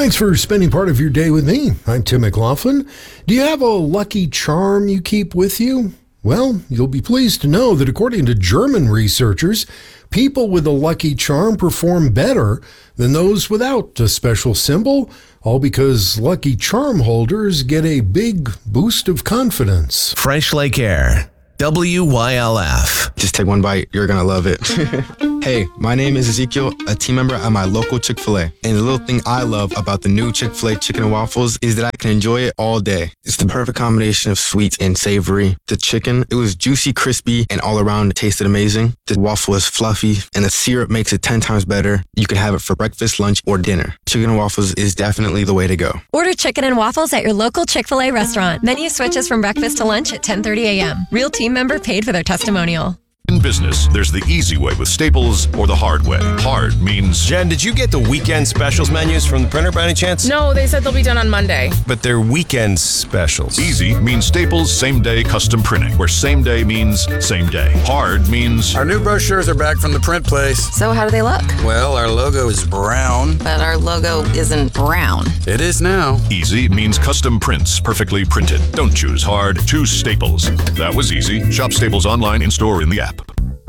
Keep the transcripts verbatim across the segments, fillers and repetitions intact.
Thanks for spending part of your day with me. I'm Tim McLaughlin. Do you have a lucky charm you keep with you? Well, you'll be pleased to know that according to German researchers, people with a lucky charm perform better than those without a special symbol, all because lucky charm holders get a big boost of confidence. Fresh Lake Air, W Y L F. Just take one bite, you're gonna love it. Hey, my name is Ezekiel, a team member at my local Chick-fil-A. And the little thing I love about the new Chick-fil-A chicken and waffles is that I can enjoy it all day. It's the perfect combination of sweet and savory. The chicken, it was juicy, crispy, and all around it tasted amazing. The waffle is fluffy, and the syrup makes it ten times better. You can have it for breakfast, lunch, or dinner. Chicken and waffles is definitely the way to go. Order chicken and waffles at your local Chick-fil-A restaurant. Menu switches from breakfast to lunch at ten thirty a.m. Real team member paid for their testimonial. In business, there's the easy way with Staples or the hard way. Hard means... Jen, did you get the weekend specials menus from the printer by any chance? No, they said they'll be done on Monday. But they're weekend specials. Easy means Staples same-day custom printing, where same day means same day. Hard means... Our new brochures are back from the print place. So how do they look? Well, our logo is brown. But our logo isn't brown. It is now. Easy means custom prints, perfectly printed. Don't choose hard, choose Staples. That was easy. Shop Staples online, in-store, in the app.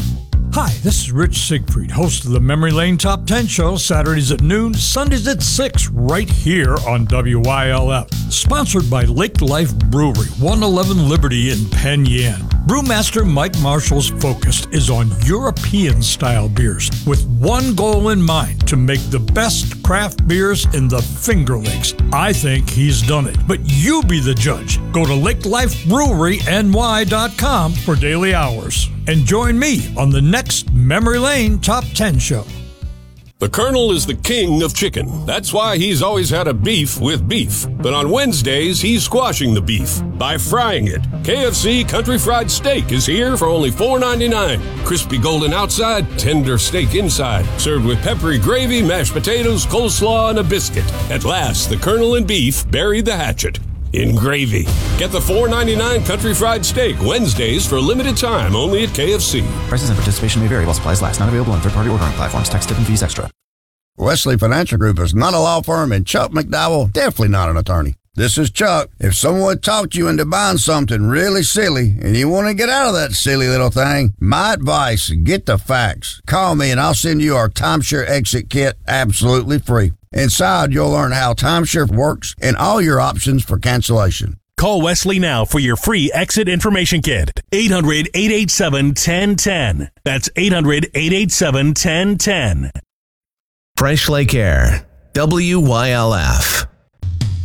Hi, this is Rich Siegfried, host of the Memory Lane Top ten Show, Saturdays at noon, Sundays at six, right here on W Y L F. Sponsored by Lake Life Brewery, one eleven Liberty in Penn Yan. Brewmaster Mike Marshall's focus is on European-style beers, with one goal in mind, to make the best craft beers in the Finger Lakes. I think he's done it, but you be the judge. Go to lake life brewery n y dot com for daily hours. And join me on the next Memory Lane Top ten Show. The Colonel is the king of chicken. That's why he's always had a beef with beef. But on Wednesdays, he's squashing the beef by frying it. K F C Country Fried Steak is here for only four ninety-nine. Crispy golden outside, tender steak inside. Served with peppery gravy, mashed potatoes, coleslaw, and a biscuit. At last, the Colonel and beef buried the hatchet in gravy. Get the four ninety-nine Country Fried Steak Wednesdays for a limited time only at K F C. Prices and participation may vary while supplies last. Not available on third-party ordering platforms. Tax, tip, and fees extra. Wesley Financial Group is not a law firm, and Chuck McDowell definitely not an attorney. This is Chuck. If someone talked you into buying something really silly and you want to get out of that silly little thing, my advice, get the facts. Call me and I'll send you our timeshare exit kit absolutely free. Inside, you'll learn how timeshare works and all your options for cancellation. Call Wesley now for your free exit information kit. eight hundred, eight eight seven, one zero one zero. That's eight hundred, eight eight seven, one zero one zero. Fresh Lake Air, W Y L F.